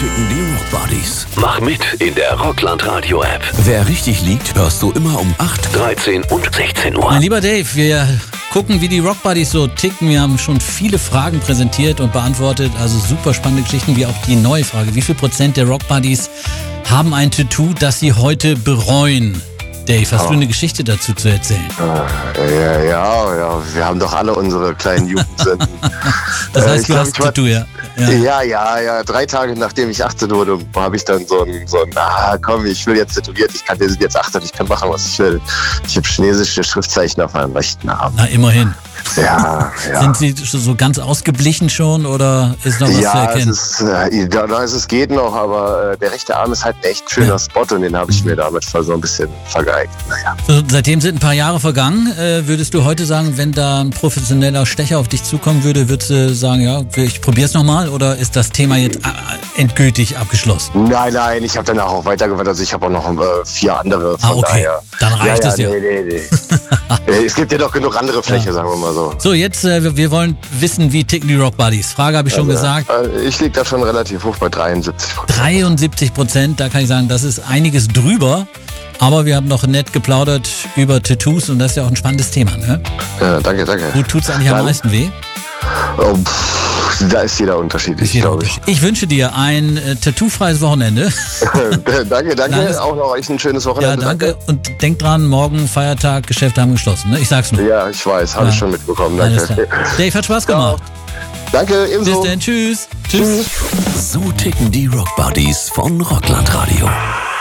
ticken die Rockbuddies. Mach mit in der Rockland Radio App. Wer richtig liegt, hörst du immer um 8, 13 und 16 Uhr. Mein lieber Dave, wir gucken, wie die Rockbuddies so ticken. Wir haben schon viele Fragen präsentiert und beantwortet. Also super spannende Geschichten, wie auch die neue Frage. Wie viel Prozent der Rockbuddies haben ein Tattoo, das sie heute bereuen? Dave, hast du eine Geschichte dazu zu erzählen? Ja, wir haben doch alle unsere kleinen Jugendsünden. Das heißt, du hast ein Tattoo, ja? Ja. 3 Tage nachdem ich 18 wurde, habe ich dann so ein komm, ich will jetzt tätowiert, wir sind jetzt 18, ich kann machen, was ich will. Ich habe chinesische Schriftzeichen auf meinem rechten Arm. Na, immerhin. Ja. Sind sie so ganz ausgeblichen schon oder ist noch was zu erkennen? Es geht noch, aber der rechte Arm ist halt ein echt schöner Spot und den habe ich mir damit so ein bisschen vergeigt. Naja. So, seitdem sind ein paar Jahre vergangen. Würdest du heute sagen, wenn da ein professioneller Stecher auf dich zukommen würde, würdest du sagen, ja, ich probiere es nochmal oder ist das Thema jetzt endgültig abgeschlossen? Nein, ich habe danach auch weitergewettert. Also ich habe auch noch 4 andere. Von okay. Daher. Dann reicht es ja. Nee. Es gibt ja doch genug andere Fläche, sagen wir mal so. So, jetzt, wir wollen wissen, wie ticken die Rockbuddies. Frage habe ich schon gesagt. Ich liege da schon relativ hoch bei 73%. 73%, da kann ich sagen, das ist einiges drüber. Aber wir haben noch nett geplaudert über Tattoos und das ist ja auch ein spannendes Thema, ne? Ja, danke. Wo tut's eigentlich am meisten weh? Da ist jeder unterschiedlich, glaube ich. Ich wünsche dir ein tattoofreies Wochenende. Danke. Auch noch euch ein schönes Wochenende. Ja, danke. Und denk dran, morgen Feiertag, Geschäfte haben geschlossen. Ne? Ich sag's nur. Ja, ich weiß. Habe ich schon mitbekommen. Danke. Dave, hat Spaß gemacht. Danke, ebenso. Bis dann. Tschüss. So ticken die Rockbuddies von Rockland Radio.